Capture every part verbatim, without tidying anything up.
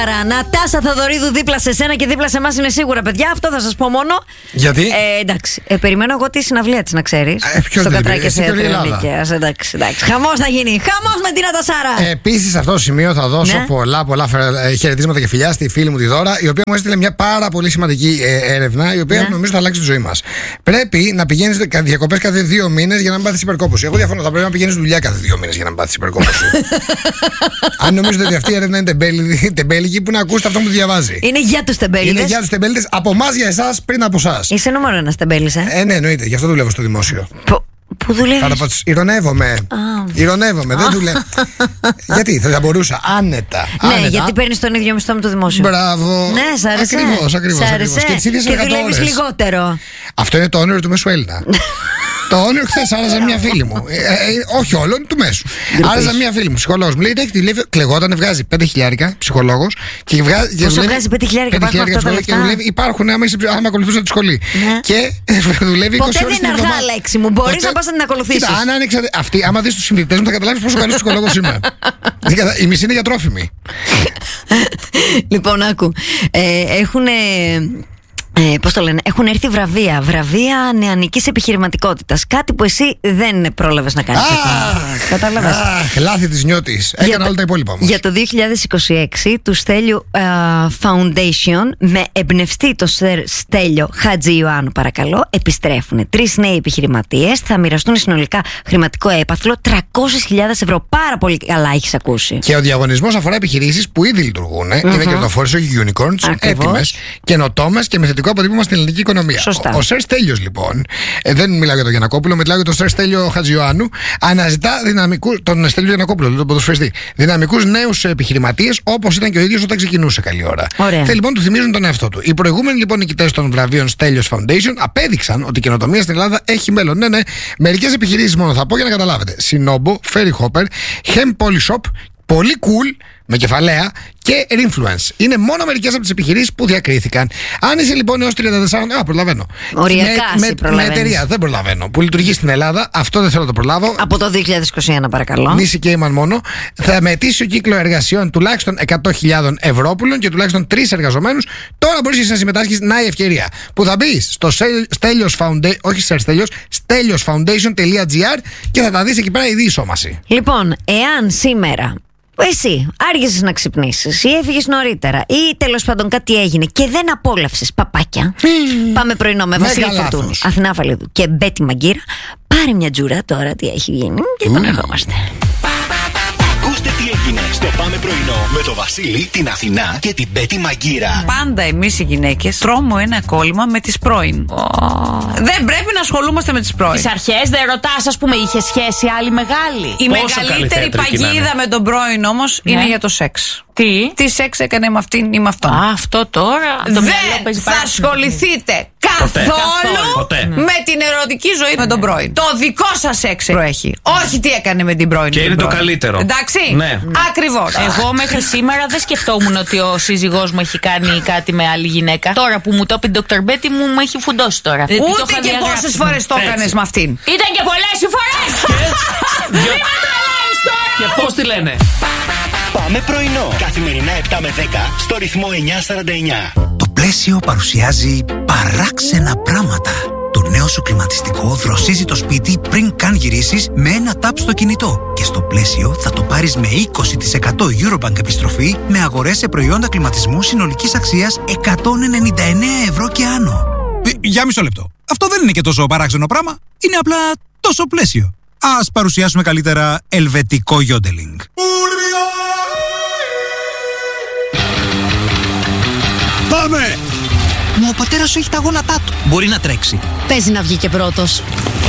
Νατάσα Θοδωρίδου δίπλα σε σένα και δίπλα σε εμάς είναι σίγουρα, παιδιά. Αυτό θα σας πω μόνο. Γιατί? Ε, εντάξει. Ε, περιμένω εγώ τη συναυλία της, να ξέρεις. Ε, ποιος στο δεν Κατράκη την Θεατρικού Ελλάδα. Νίκαιας. Εντάξει, εντάξει. Χαμός θα γίνει. Χαμός με την Νατασάρα. Επίσης, σε αυτό το σημείο θα δώσω Ναι. πολλά, πολλά φε- χαιρετίσματα και φιλιά στη φίλη μου τη Δώρα, η οποία μου έστειλε μια πάρα πολύ σημαντική ε, έρευνα, η οποία Ναι. νομίζω θα αλλάξει τη ζωή μας. Πρέπει να πηγαίνεις διακοπές κάθε δύο μήνες για να μην πάθεις υπερκόπωση. Εγώ διαφωνώ, θα πρέπει να πηγαίνεις δουλειά κάθε δύο μήνες για να μην πάθεις υπερκόπωση. Αν νομίζετε ότι αυτή η έρευνα είναι τεμπέλη- τεμπέλικη, που να ακούσετε αυτό που διαβάζει. Είναι για τους τεμπέλιδες. Είναι για τους τεμπέληδες, από εμάς για εσάς, πριν από εσάς. Είσαι νούμερο ένας τεμπέλης, ε. Ε, ναι, εννοείται, γι' αυτό δουλεύω στο δημόσιο. Πο- Πού δουλεύεις? Θα το πω, ηρωνεύομαι. Ηρωνεύομαι, δεν δουλεύω. Γιατί, θα μπορούσα άνετα. Ναι, άνετα. γιατί παίρνεις τον ίδιο μισθό με το δημόσιο. Μπράβο. Ναι, σ' άρεσε. Ακριβώς, ακριβώς. Σ' ακριβώς. άρεσε. Και τις ίδιες Και δουλεύεις εργατόρες. λιγότερο. Αυτό είναι το όνειρο του μέσου Έλληνα. Το όνειρο χθες άραζε μια φίλη μου. Ε, ε, όχι όλων, του μέσου. Άραζε μια φίλη μου, ψυχολόγος. Μου λέει: «Έχει δουλεύει, κλεγόταν, βγάζει πέντε χιλιάρικα ψυχολόγος. Και βγάζει, και Πόσο δουλεύει- βγάζει πέντε χιλιάρικα, πέντε υπάρχουν αυτά τα ψυχολόγοι και λεφτά? δουλεύει- Υπάρχουν άμα, είσαι, άμα ακολουθούσε τη σχολή. Ναι. Και δουλεύει είκοσι Ποτέ ώρες δεν είναι την αργά, εβδομάδα. λέξη μου. Μπορείς Ποτέ- να πας να την ακολουθήσεις. Κοίτα, αν άνοιξα αυτή, άμα δεις τους συνδυτές μου, θα καταλάβεις πόσο καλός ψυχολόγος είμαι. Η μισή είναι για τρόφιμη. Λοιπόν, άκου. Ε, έχουν. Ε, πώς το λένε, έχουν έρθει βραβεία. Βραβεία νεανικής επιχειρηματικότητας. Κάτι που εσύ δεν πρόλαβες να κάνεις ακόμα. Κατάλαβες. Αχ, λάθη της νιώτης. Για Έκανα το- όλα τα υπόλοιπα όμως. Για το δύο χιλιάδες είκοσι έξι του Στέλιου α, Foundation, με εμπνευστή το Σερ Στέλιο Χατζη Ιωάννου, παρακαλώ, επιστρέφουν τρεις νέοι επιχειρηματίες. Θα μοιραστούν συνολικά χρηματικό έπαθλο τριακόσιες χιλιάδες ευρώ. Πάρα πολύ καλά έχεις ακούσει. Και ο διαγωνισμός αφορά επιχειρήσεις που ήδη λειτουργούν. Είναι κερδοφόρες, όχι unicorns, Ακριβώς. έτοιμες, καινοτόμες και με θετικό αποτύπωμα στην ελληνική οικονομία. Σωστά. Ο, ο Σερ Στέλιος, λοιπόν, ε, δεν μιλάω για τον Γιαννακόπουλο, μιλάω για τον Σερ Στέλιο Χατζιωάννου, αναζητά δυναμικού, τον Στέλιο Γιαννακόπουλο, τον ποδοσφαιριστή, δυναμικούς νέους επιχειρηματίες, όπως ήταν και ο ίδιος όταν ξεκινούσε καλή ώρα. Ωραία. Θέλει λοιπόν του θυμίζουν τον εαυτό του. Οι προηγούμενοι λοιπόν νικητές των βραβείων Στέλιος Foundation απέδειξαν ότι η καινοτομία στην Ελλάδα έχει μέλλον. Ναι, ναι, μερικές επιχειρήσεις μόνο θα πω για να καταλάβετε. Sinobo, Ferry Hopper, Hem Poly Shop, πολύ cool, με κεφαλαία, και Influence. Είναι μόνο μερικές από τις επιχειρήσεις που διακρίθηκαν. Αν είσαι λοιπόν έως τριάντα τέσσερα, α, προλαβαίνω. Οριακά με, εσύ με, με προλαβαίνεις. εταιρεία, δεν προλαβαίνω. Που λειτουργεί στην Ελλάδα, αυτό δεν θέλω να το προλάβω. Από το δύο χιλιάδες είκοσι ένα, παρακαλώ. Νήσι Κέιμαν μόνο. Θα με ετήσιο κύκλο εργασιών τουλάχιστον εκατό χιλιάδες Ευρώπουλων και τουλάχιστον τρεις εργαζομένους. Τώρα μπορείς να συμμετάσχεις, να η ευκαιρία. Που θα μπεις στο Στέλιος Foundation, όχι σε Στέλιος, στέλιος foundation τελεία τζι άρ και θα τα δεις εκεί πέρα η διεισόμαση. Λοιπόν, εάν σήμερα εσύ άργησες να ξυπνήσεις ή έφυγες νωρίτερα ή τέλος πάντων κάτι έγινε και δεν απόλαυσες παπάκια, πάμε πρωινό με Βασίλη Μέγα Φορτούνη, λάθος. Αθηνά Φαλίδου και Μπέτη Μαγκύρα. Πάρε μια τζούρα τώρα, τι έχει γίνει, και επαναρχόμαστε. Ακούστε τι έγινε στο Πάμε Πρωινό με το Βασίλη, την Αθηνά και την Μπέτη Μαγκύρα. Πάντα εμείς οι γυναίκες τρώμε ένα κόλλημα με τις πρώην. Δεν πρέπει να ασχολούμαστε με τις πρώην. Τις αρχές δεν ρωτάς, ας πούμε, είχε σχέση άλλη μεγάλη? Η Πόσο καλή μεγαλύτερη θέατρική να παγίδα είναι. με τον πρώην όμως Ναι. είναι για το σεξ. Τι? Τι σεξ έκανε με αυτήν ή με αυτόν. Α, αυτό τώρα. το μυαλό Δεν παίζει θα πάρα- ασχοληθείτε Ποτέ. καθόλου Ποτέ. με την ερωτική ζωή με τον πρώην. Το δικό σας σεξ προέχει. Όχι τι έκανε με την πρώην. Και τον είναι το πρώην. καλύτερο. Εντάξει. Ναι. Ακριβώς. Εγώ μέχρι σήμερα δεν σκεφτόμουν ότι ο σύζυγός μου έχει κάνει κάτι με άλλη γυναίκα. Τώρα που μου το είπε η ντόκτωρ Μπέτη μου, μου έχει φουντώσει τώρα. Γιατί το Ούτε είχα και διαγράψει. πόσες φορές το Έτσι. έκανες με αυτήν. Ήταν και πολλές οι φορές! Και πώς τη λένε? Πάμε Πρωινό. Καθημερινά επτά με δέκα στο ρυθμό εννιακόσια σαράντα εννιά. Το πλαίσιο παρουσιάζει παράξενα πράγματα. Το νέο σου κλιματιστικό δροσίζει το σπίτι πριν καν γυρίσεις με ένα τάπ στο κινητό. Και στο πλαίσιο θα το πάρεις με είκοσι τοις εκατό Eurobank επιστροφή με αγορές σε προϊόντα κλιματισμού συνολικής αξίας εκατόν ενενήντα εννέα ευρώ και άνω. Ε, για μισό λεπτό. Αυτό δεν είναι και τόσο παράξενο πράγμα. Είναι απλά τόσο πλαίσιο. Ας παρουσιάσουμε καλύτερα ελβετικό γιόντελινγκ. Πάμε! Μα ο πατέρας σου έχει τα γόνατά του. Μπορεί να τρέξει. Παίζει να βγει και πρώτος.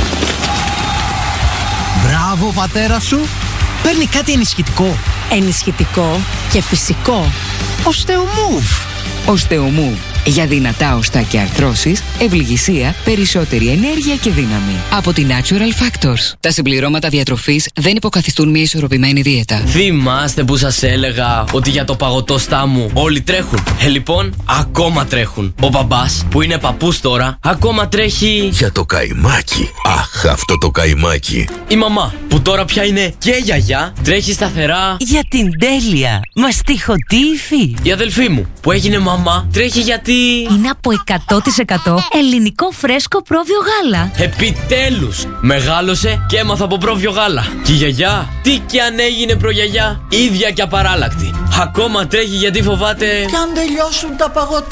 Μπράβο, πατέρα σου. Παίρνει κάτι ενισχυτικό. Ενισχυτικό και φυσικό. Οστεομούβ. Οστεομούβ. Για δυνατά οστά και αρθρώσεις, ευληγησία, περισσότερη ενέργεια και δύναμη. Από τη Natural Factors. Τα συμπληρώματα διατροφής δεν υποκαθιστούν μια ισορροπημένη δίαιτα. Θυμάστε που σας έλεγα ότι για το παγωτόστά μου όλοι τρέχουν? Ε, λοιπόν, ακόμα τρέχουν. Ο μπαμπάς, που είναι παππούς τώρα, ακόμα τρέχει για το καϊμάκι. Αχ, αυτό το καϊμάκι. Η μαμά, που τώρα πια είναι και γιαγιά, τρέχει σταθερά για την τέλεια. Μαστιχωτή υφή. Η αδελφή μου, που έγινε μαμά, τρέχει γιατί είναι από εκατό τοις εκατό ελληνικό φρέσκο πρόβιο γάλα. Επιτέλους! Μεγάλωσε και έμαθα από πρόβιο γάλα. Και η γιαγιά, τι κι αν έγινε προγιαγιά, ίδια και απαράλλακτη. Ακόμα τρέχει γιατί φοβάται κι αν τελειώσουν τα παγωτά.